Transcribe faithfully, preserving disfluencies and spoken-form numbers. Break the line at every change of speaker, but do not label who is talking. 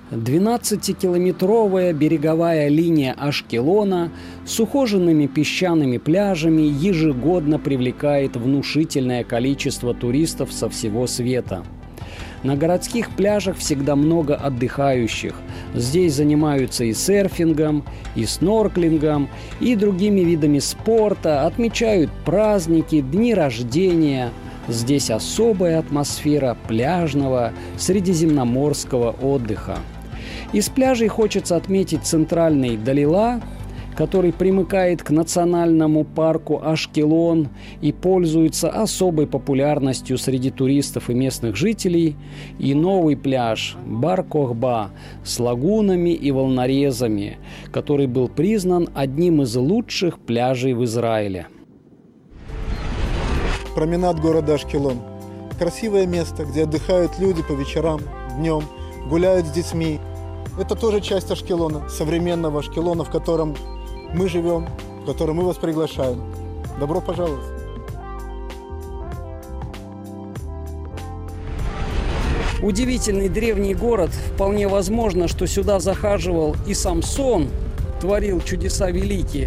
двенадцатикилометровая береговая линия Ашкелона с ухоженными песчаными пляжами ежегодно привлекает внушительное количество туристов со всего света. На городских пляжах всегда много отдыхающих. Здесь занимаются и серфингом, и снорклингом, и другими видами спорта, отмечают праздники, дни рождения. Здесь особая атмосфера пляжного средиземноморского отдыха. Из пляжей хочется отметить центральный Далила, который примыкает к национальному парку Ашкелон и пользуется особой популярностью среди туристов и местных жителей, и новый пляж Бар-Кохба с лагунами и волнорезами, который был признан одним из лучших пляжей в Израиле.
Променад города Ашкелон. Красивое место, где отдыхают люди по вечерам, днем, гуляют с детьми. Это тоже часть Ашкелона, современного Ашкелона, в котором мы живем, в котором мы вас приглашаем. Добро пожаловать!
Удивительный древний город. Вполне возможно, что сюда захаживал и Самсон, творил чудеса великие.